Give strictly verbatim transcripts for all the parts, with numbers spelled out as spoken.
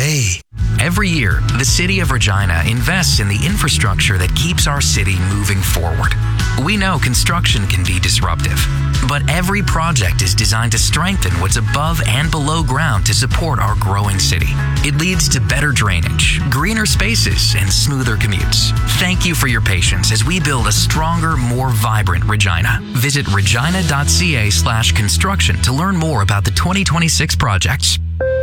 way. Every year, the City of Regina invests in the infrastructure that keeps our city moving forward. We know construction can be disruptive, but every project is designed to strengthen what's above and below ground to support our growing city. It leads to better drainage, greener spaces, and smoother commutes. Thank you for your patience as we build a stronger, more vibrant Regina. Visit regina.ca slash construction to learn more about the twenty twenty-six projects.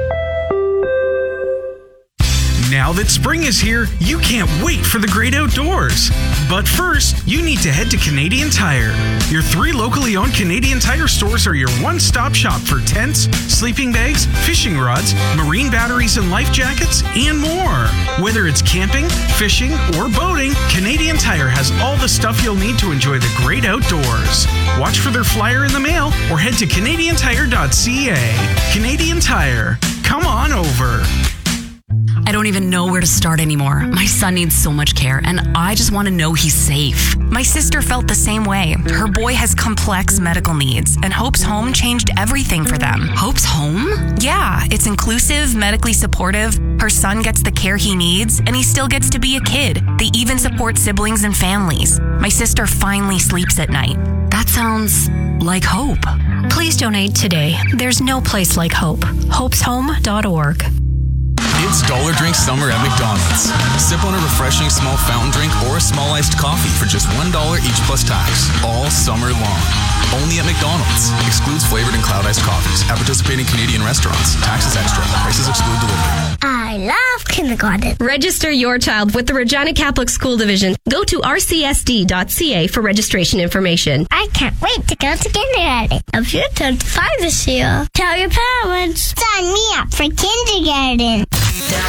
Now that spring is here, you can't wait for the great outdoors. But first, you need to head to Canadian Tire. Your three locally owned Canadian Tire stores are your one-stop shop for tents, sleeping bags, fishing rods, marine batteries and life jackets, and more. Whether it's camping, fishing, or boating, Canadian Tire has all the stuff you'll need to enjoy the great outdoors. Watch for their flyer in the mail or head to canadian tire dot c a. Canadian Tire. Come on over. I don't even know where to start anymore. My son needs so much care, and I just want to know he's safe. My sister felt the same way. Her boy has complex medical needs, and Hope's Home changed everything for them. Hope's Home? Yeah, it's inclusive, medically supportive. Her son gets the care he needs, and he still gets to be a kid. They even support siblings and families. My sister finally sleeps at night. That sounds like hope. Please donate today. There's no place like hope. hopes home dot org. It's Dollar Drink Summer at McDonald's. Sip on a refreshing small fountain drink or a small iced coffee for just one dollar each plus tax, all summer long. Only at McDonald's. Excludes flavored and cloud iced coffees at participating Canadian restaurants. Taxes extra. Prices exclude delivery. I love kindergarten. Register your child with the Regina Catholic School Division. Go to r c s d dot c a for registration information. I can't wait to go to kindergarten. If you turned five this year, tell your parents. Sign me up for kindergarten.